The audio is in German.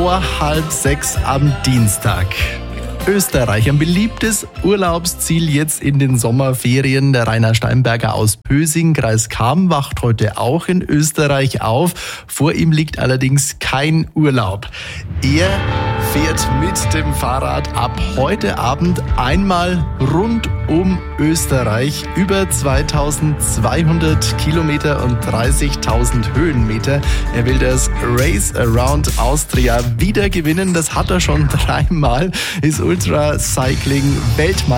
vor 5:30 am Dienstag. Österreich, ein beliebtes Urlaubsziel jetzt in den Sommerferien. Der Rainer Steinberger aus Pösing, Kreis Cham, wacht heute auch in Österreich auf. Vor ihm liegt allerdings kein Urlaub. Er fährt mit dem Fahrrad ab heute Abend einmal rund um Österreich. Über 2200 Kilometer und 30.000 Höhenmeter. Er will das Race Around Austria wieder gewinnen. Das hat er schon dreimal. Ist Ultracycling Weltmeister.